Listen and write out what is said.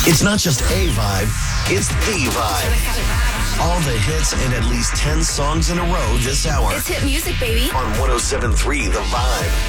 It's not just a vibe, it's the vibe. All the hits and at least 10 songs in a row this hour. It's hit music, baby. On 107.3 The Vibe.